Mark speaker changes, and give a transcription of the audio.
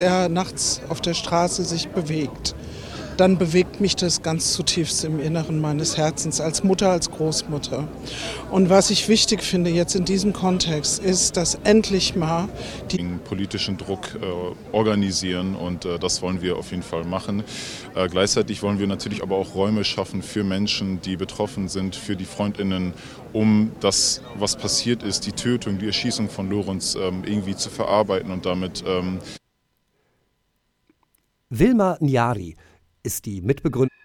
Speaker 1: er nachts auf der Straße sich bewegt, dann bewegt mich das ganz zutiefst im Inneren meines Herzens, als Mutter, als Großmutter. Und was ich wichtig finde jetzt in diesem Kontext, ist, dass endlich mal
Speaker 2: den politischen Druck organisieren und das wollen wir auf jeden Fall machen. Gleichzeitig wollen wir natürlich aber auch Räume schaffen für Menschen, die betroffen sind, für die FreundInnen, um das, was passiert ist, die Tötung, die Erschießung von Lorenz irgendwie zu verarbeiten und damit...
Speaker 3: Wilma Nyari ist die Mitbegründerin